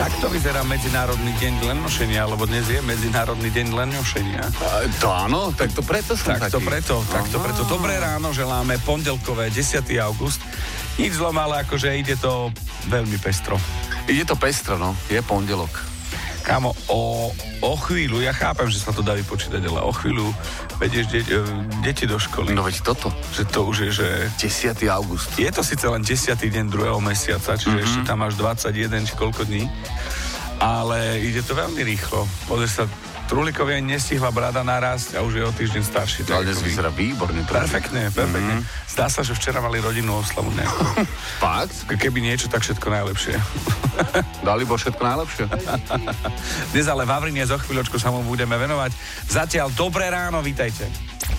Takto vyzerá Medzinárodný deň len nošenia, lebo dnes je Medzinárodný deň len nošenia. To áno, tak to preto som takto taký. Takto preto. Dobré ráno želáme, pondelkové, 10. august. Nič zlom, ale akože ide to veľmi pestro. Ide to pestro, no. Je pondelok. Kámo, o chvíľu, ja chápem, že sa to dá vypočítať, ale o chvíľu vedieš deti do školy. No veď toto. Že to už je, že... 10. august. Je to síce len 10. deň 2. mesiaca, čiže ešte tam máš 21 či koľko dní, ale ide to veľmi rýchlo. Pozrieš sa, Trulíkovi aj nestihla brada narásť a už je o týždeň starší. Ale dnes vyzerá výborne. Perfektne. Zdá sa, že včera mali rodinnú oslavu nejakú. Fakt? Keby niečo, tak všetko najlepšie. Dali bo všetko najlepšie. Dnes ale Vavrinie, za chvíľočku sa mu budeme venovať. Zatiaľ dobré ráno, vítajte.